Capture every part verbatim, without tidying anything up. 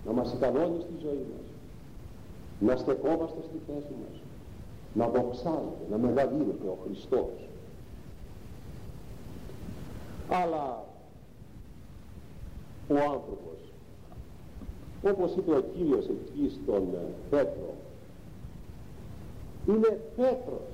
να μας ικανώνει στη ζωή μας, να στεκόμαστε στη θέση μας, να δοξάζεται, να μεγαλύνεται ο Χριστός. Αλλά ο άνθρωπος, όπως είπε ο Κύριος εκεί στον Πέτρο, είναι Πέτρος,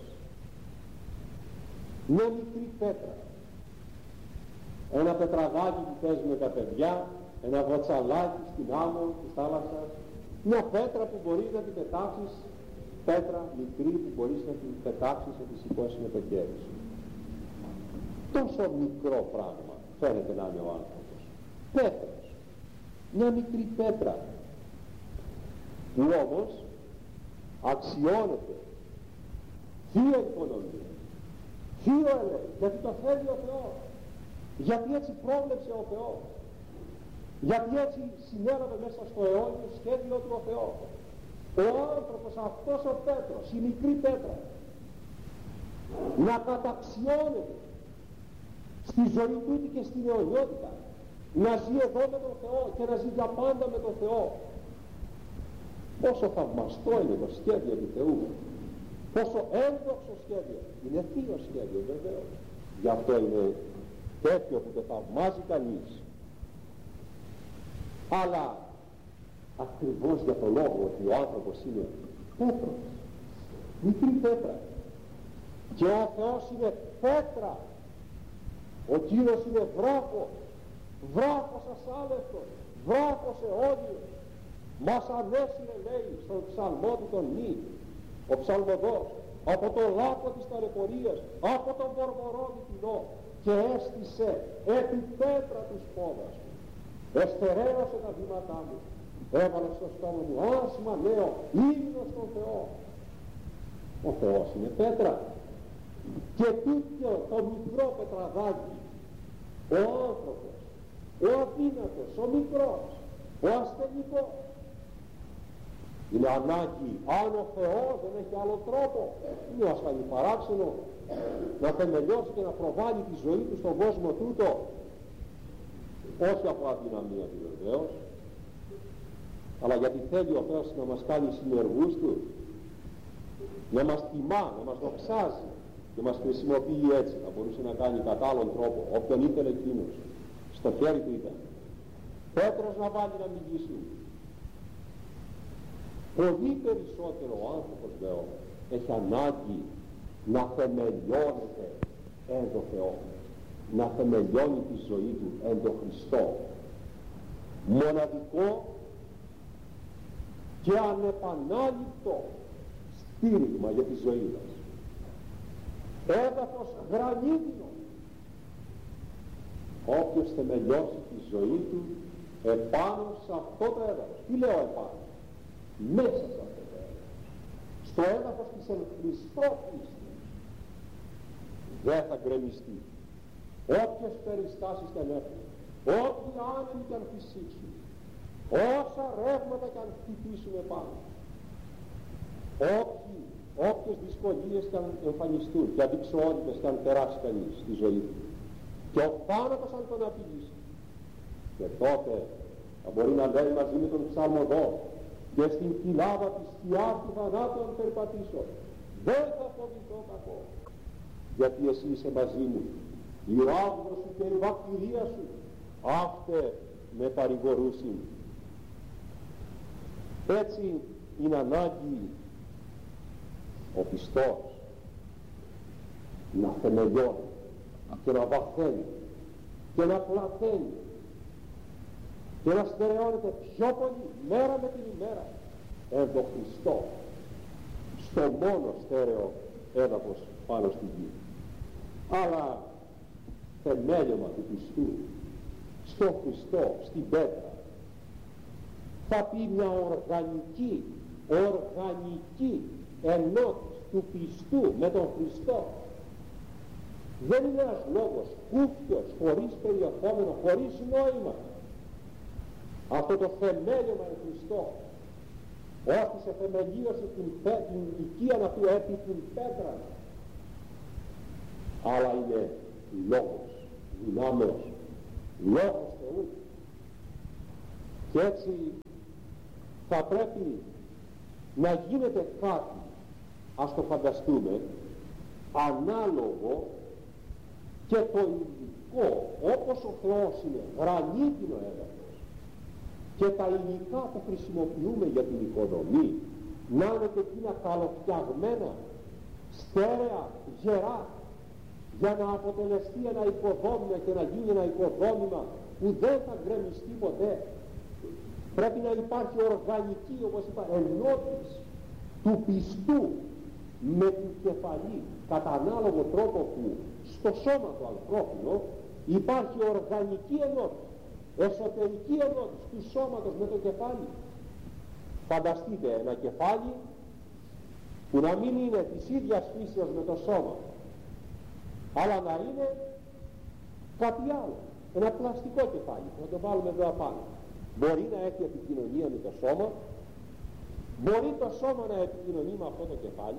μια μικρή πέτρα, ένα πετραγάκι που παίζουμε τα παιδιά, ένα βοτσαλάκι στην άμμο της θάλασσας, μια πέτρα που μπορείς να την πετάξεις, πέτρα μικρή που μπορείς να την πετάξεις, να τη σηκώσεις με το χέρι σου. Τόσο μικρό πράγμα φαίνεται να είναι ο άνθρωπος, πέτρας, μια μικρή πέτρα, που όμως αξιώνεται θείο οικονομία, θείο ελέγχη, γιατί το θέλει ο Θεός, γιατί έτσι πρόβλεψε ο Θεός, γιατί έτσι συνέλαβε μέσα στο αιώνιο σχέδιο του ο Θεός. Ο άνθρωπος αυτός ο Πέτρος, η μικρή πέτρα, να καταξιώνεται στη ζωή του και στην αιωνιότητα, να ζει εδώ με τον Θεό και να ζει για πάντα με τον Θεό. Πόσο θαυμαστό είναι το σχέδιο του Θεού, πόσο ένδοξο σχέδιο, είναι θείο σχέδιο βεβαίως, γι' αυτό είναι τέτοιο που το θαυμάζει κανείς. Αλλά ακριβώς για τον λόγο ότι ο άνθρωπος είναι πέτρος, μικρή πέτρα, και ο Θεός είναι πέτρα, ο Κύριος είναι βράχος, βράχος ασάλευτος, βράχος αιώνιος, μας ανέσυρε, λέει στον ψαλμό του τον νη ο ψαλμοδός, από το λάκκο της ταλαιπωρίας, από τον βορβορό τεινό, και έστησε επί πέτρα τους πόδας μου, εστερέωσε τα βήματά μου, έβαλε στο στόμα μου άσμα νέο, ύμνο στον Θεό. Ο Θεός είναι πέτρα, και τούτο το μικρό πετραδάκι, ο άνθρωπος, ο αδύνατος, ο μικρός, ο ασθενικός, είναι ανάγκη, αν ο Θεός δεν έχει άλλο τρόπο, είναι ασφαλή παράξενο να θεμελιώσει και να προβάλλει τη ζωή του στον κόσμο τούτο, όχι από αδυναμία του βεβαίως, αλλά γιατί θέλει ο Θεός να μας κάνει συνεργούς του, να μας τιμά, να μας δοξάζει και μας χρησιμοποιεί έτσι. Θα μπορούσε να κάνει κατά άλλον τρόπο, όποιον ήθελε εκείνος, στο χέρι του ήταν Πέτρος να βάλει να μιλήσει. Πολύ περισσότερο ο άνθρωπος, λέω, έχει ανάγκη να θεμελιώνεται εν το Θεό, να θεμελιώνει τη ζωή του εν το Χριστό, μοναδικό και ανεπανάληπτο στήριγμα για τη ζωή μας, έδαφος γρανίτινο. Όποιος θεμελιώσει τη ζωή του επάνω σε αυτό το έδαφος, τι λέω επάνω, μέσα σε αυτό το έδαφος, στο έδαφος της εν Χριστώ πίστης, δεν θα γκρεμιστεί. Όποιες περιστάσεις και αν έρθουν, όποιοι άνεμοι και αν φυσήξουν, όσα ρεύματα και αν χτυπήσουν επάνω, όποιοι, όποιες δυσκολίες και αν εμφανιστούν και αντιξοότητες και αν περάσει κανείς στη ζωή του, και ο θάνατος αν τον απειλήσει, και τότε θα μπορεί να λέει μαζί με τον ψαλμοδό, και στην κοιλάδα της σκιάς του θανάτου αν περπατήσω, δεν θα φοβηθώ κακό, γιατί εσύ είσαι μαζί μου, η ράβδος σου και η βακτηρία σου αύτε με παρηγορούσιν. Έτσι είναι ανάγκη ο πιστός να θεμελιώνει και να βαθαίνει και να πλαθαίνει και να στερεώνεται πιο πολύ μέρα με την ημέρα εν το Χριστό, στο μόνο στέρεο έδαφος πάνω στη γη. Αλλά θεμέλιωμα του πιστού στο Χριστό, στην πέτρα, θα πει μια οργανική οργανική ενότηση του πιστού με τον Χριστό. Δεν είναι ένας λόγος κούφιος, χωρίς περιεχόμενο, χωρίς νόημα. Αυτό το θεμέλιωμα είναι Χριστό, ώστε σε θεμελίωσε την, την οικία να του έπει την πέτρα, αλλά είναι λόγος δυνάμεως, λόγος Θεού. Και έτσι θα πρέπει να γίνεται κάτι, ας το φανταστούμε, ανάλογο και το υλικό, όπως ο Θεός είναι γρανίτινο έδαφος και τα υλικά που χρησιμοποιούμε για την οικοδομή να είναι και εκείνα καλοφτιαγμένα, στέρεα, γερά, για να αποτελεστεί ένα οικοδόμημα και να γίνει ένα οικοδόμημα που δεν θα γκρεμιστεί ποτέ. Πρέπει να υπάρχει οργανική, όπως είπα, ενότηση του πιστού με την κεφαλή, κατά ανάλογο τρόπο που στο σώμα του ανθρώπινο υπάρχει οργανική ενότηση, εσωτερική ενότηση του σώματος με το κεφάλι. Φανταστείτε ένα κεφάλι που να μην είναι της ίδιας φύσεως με το σώμα, αλλά να είναι κάτι άλλο, ένα πλαστικό κεφάλι που θα το βάλουμε εδώ απάνω. Μπορεί να έχει επικοινωνία με το σώμα, μπορεί το σώμα να επικοινωνεί με αυτό το κεφάλι.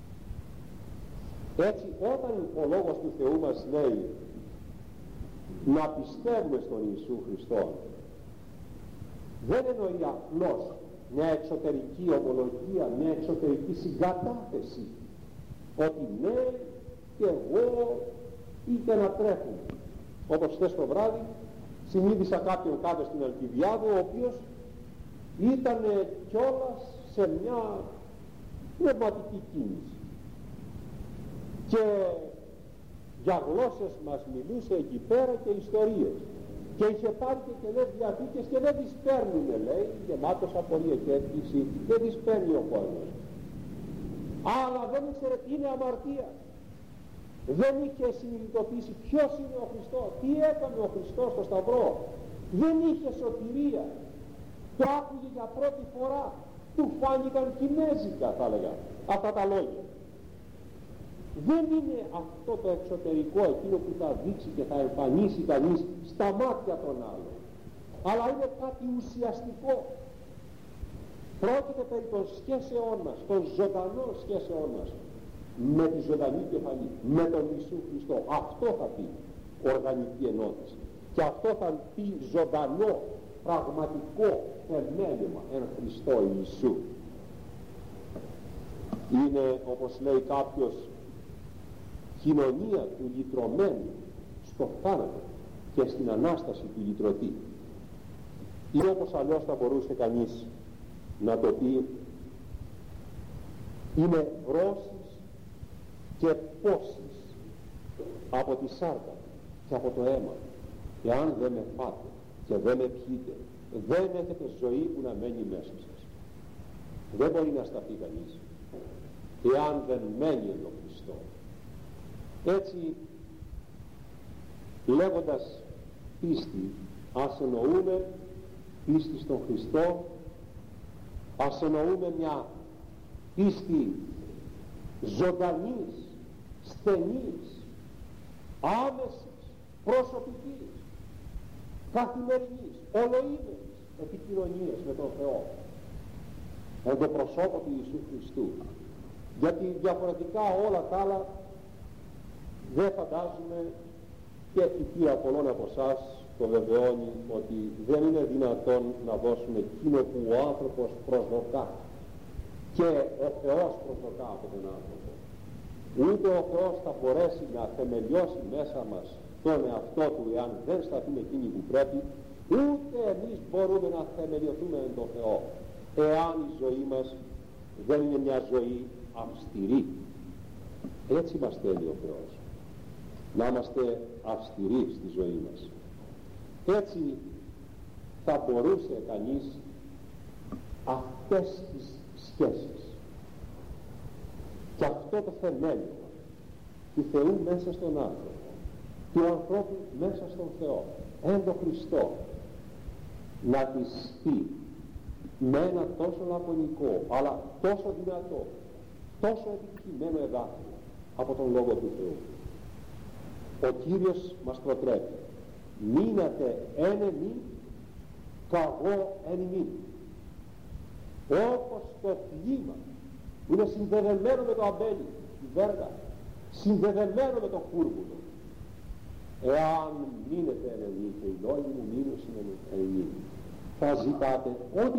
Έτσι, όταν ο Λόγος του Θεού μας λέει να πιστεύουμε στον Ιησού Χριστό, δεν εννοεί απλώς μια εξωτερική ομολογία, μια εξωτερική συγκατάθεση ότι ναι και εγώ ή και να τρέχουμε. Όπως χθες το βράδυ συνείδησα κάποιον κάτω στην Αλκιβιάδο, ο οποίος ήταν κιόλας σε μια πνευματική κίνηση και για γλώσσες μας μιλούσε εκεί πέρα και ιστορίες και είχε πάρει και καινές διαθήκες και δεν τις παίρνουνε, λέει, γεμάτος απορία και αίτηση, δεν τις παίρνει ο κόσμος. Αλλά δεν ήξερε τι είναι αμαρτία, δεν είχε συνειδητοποιήσει ποιος είναι ο Χριστός, τι έκανε ο Χριστός στο Σταυρό, δεν είχε σωτηρία, το άκουγε για πρώτη φορά, του φάνηκαν κινέζικα, θα έλεγα αυτά τα λόγια. Δεν είναι αυτό το εξωτερικό εκείνο που θα δείξει και θα εμφανίσει κανείς στα μάτια των άλλων, αλλά είναι κάτι ουσιαστικό. Πρόκειται περί των σχέσεών μας, των ζωντανών σχέσεών μας με τη ζωντανή κεφαλή, με τον Ιησού Χριστό. Αυτό θα πει οργανική ενότηση και αυτό θα πει ζωντανό, πραγματικό θεμέλιωμα εν Χριστώ Ιησού. Είναι, όπως λέει κάποιος, κοινωνία του λυτρωμένου στο θάνατο και στην Ανάσταση του λυτρωτή. Ή όπως αλλιώς θα μπορούσε κανείς να το πει, είναι βρώσεις και πόσεις από τη σάρκα και από το αίμα. Εάν δεν με φάτε και δεν με πιείτε, δεν έχετε ζωή που να μένει μέσα σας. Δεν μπορεί να σταθεί κανείς εάν δεν μένει εν τον Χριστό. Έτσι, λέγοντας πίστη, ας εννοούμε πίστη στον Χριστό, ας εννοούμε μια πίστη ζωντανής, στενής, άμεσης, προσωπικής, καθημερινής, ολοήμερης επικοινωνίας με τον Θεό, εν το προσώπο του Ιησού Χριστού. Γιατί διαφορετικά όλα τα άλλα δεν φαντάζομαι, και η πείρα πολλών από εσάς το βεβαιώνει, ότι δεν είναι δυνατόν να δώσουμε εκείνο που ο άνθρωπος προσδοκά και ο Θεός προσδοκά από τον άνθρωπο. Ούτε ο Θεός θα μπορέσει να θεμελιώσει μέσα μας τον εαυτό του εάν δεν σταθούμε εκείνοι που πρέπει, ούτε εμείς μπορούμε να θεμελιωθούμε εν τον Θεό εάν η ζωή μας δεν είναι μια ζωή αυστηρή. Έτσι μας θέλει ο Θεός, να είμαστε αυστηροί στη ζωή μας. Έτσι θα μπορούσε κανείς αυτές τις σχέσεις και αυτό το θεμέλιο του Θεού μέσα στον άνθρωπο, του ανθρώπου μέσα στον Θεό, εν τον Χριστό, να τις πει με ένα τόσο λακωνικό αλλά τόσο δυνατό, τόσο επιτυχημένο εδάφιο από τον Λόγο του Θεού. Ο Κύριος μας προτρέπει, μείνατε εν εμείς, καγώ εν ημίν. Όπως το κλίμα που είναι συνδεδεμένο με το αμπέλι, τη βέργα, συνδεδεμένο με το κούρβουλο, εάν μείνετε εν εμείς και οι λόγοι μου μείνουν εν εμείς, θα ζητάτε ό,τι